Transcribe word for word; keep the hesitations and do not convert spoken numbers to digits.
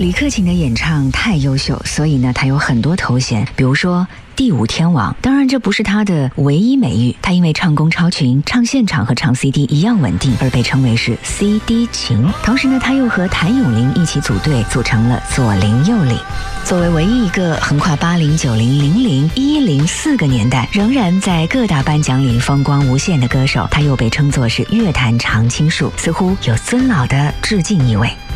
李克勤的演唱太优秀，所以呢，他有很多头衔，比如说第五天王。当然，这不是他的唯一美誉，他因为唱功超群，唱现场和唱 C D 一样稳定，而被称为是 C D 琴。同时呢，他又和谭咏麟一起组队，组成了左邻右里。作为唯一一个横跨八零、九零、零零、一零四个年代，仍然在各大颁奖里风光无限的歌手，他又被称作是乐坛常青树，似乎有尊老的致敬意味。